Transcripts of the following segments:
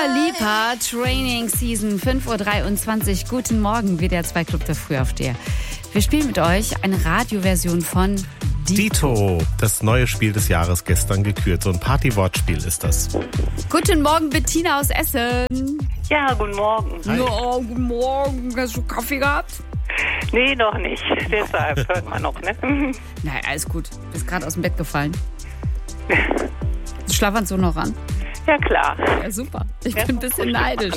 Lipa, Training Season, 5:23 Uhr. Guten Morgen, WDR 2 Club der Frühaufsteher. Wir spielen mit euch eine Radioversion von Dito, das neue Spiel des Jahres, gestern gekürt. So ein Party-Wortspiel ist das. Guten Morgen, Bettina aus Essen. Ja, guten Morgen. Hi. Ja, guten Morgen. Hast du Kaffee gehabt? Nee, noch nicht. Deshalb hört man noch, ne? Nein, alles gut. Bist gerade aus dem Bett gefallen. Schlafanzug noch an? Ja, klar. Ja, super. Ich bin ein bisschen neidisch.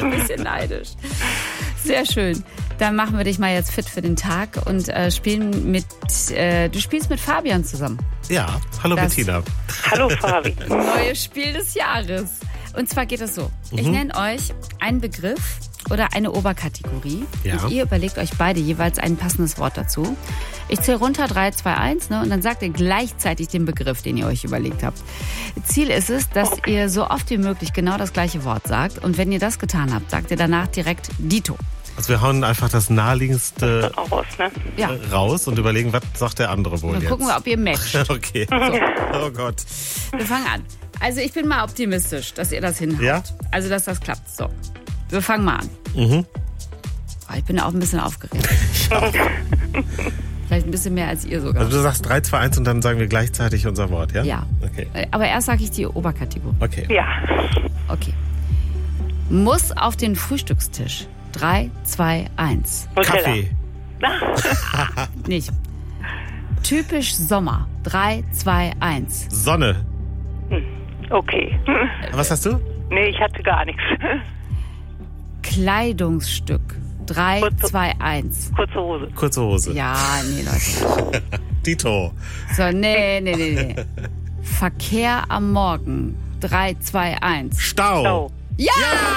Sehr schön. Dann machen wir dich mal jetzt fit für den Tag und spielen mit, du spielst mit Fabian zusammen. Ja, hallo Das- Bettina. Hallo, Fabi. Neues Spiel des Jahres. Und zwar geht es so. Ich nenne euch einen Begriff oder eine Oberkategorie. Ja. Und ihr überlegt euch beide jeweils ein passendes Wort dazu. Ich zähle runter, 3, 2, 1, ne? Und dann sagt ihr gleichzeitig den Begriff, den ihr euch überlegt habt. Ziel ist es, dass ihr so oft wie möglich genau das gleiche Wort sagt. Und wenn ihr das getan habt, sagt ihr danach direkt Dito. Also wir hauen einfach das naheliegendste Raus, ne? Ja. raus und überlegen, was sagt der andere wohl Dann jetzt. gucken wir, ob ihr matcht. Okay. Oh Gott. Wir fangen an. Also ich bin mal optimistisch, dass ihr das hinhaut. Ja? Also, dass das klappt. So, wir fangen mal an. Mhm. Oh, ich bin auch ein bisschen aufgeregt. Vielleicht ein bisschen mehr als ihr sogar. Also du sagst 3, 2, 1 und dann sagen wir gleichzeitig unser Wort, ja? Ja. Okay. Aber erst sage ich die Oberkategorie. Okay. Ja. Okay. Muss auf den Frühstückstisch. 3, 2, 1. Nutella. Kaffee. Nicht. Typisch Sommer. 3, 2, 1. Sonne. Okay. Was hast du? Nee, ich hatte gar nichts. Kleidungsstück. 3, Kurze- 2, 1. Kurze Hose. Kurze Hose. Ja, nee, Leute. Dito. So, nee. Verkehr am Morgen. 3, 2, 1. Stau. Oh. Ja!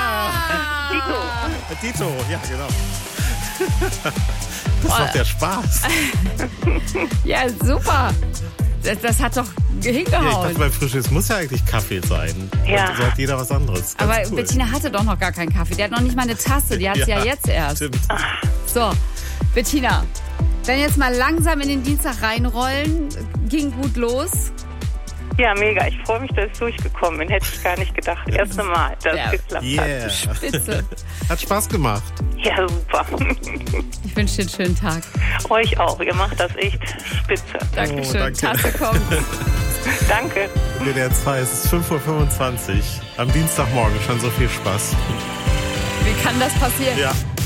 Dito, ja, genau. Das macht ja Spaß. Ja, super. Das hat doch Ja, ich hingehauen. dachte, beim Frühstück, es muss ja eigentlich Kaffee sein. Ja. Und so hat jeder was anderes. Ganz Aber cool. Bettina hatte doch noch gar keinen Kaffee. Die hat noch nicht mal eine Tasse. Die hat sie ja jetzt erst. Stimmt. So, Bettina, dann jetzt mal langsam in den Dienstag reinrollen. Ging gut los. Ja, mega. Ich freue mich, dass ich durchgekommen bin. Hätte ich gar nicht gedacht. Erste Mal, dass Ja. es geklappt Yeah. Spitze. Hat Spaß gemacht. hat. Ja, super. Ich wünsche dir einen schönen Tag. Euch auch. Ihr macht das echt spitze. Dankeschön. danke. Tasse kommt. Danke. WDR 2, es ist 5:25 Uhr. Am Dienstagmorgen schon so viel Spaß. Wie kann das passieren? Ja.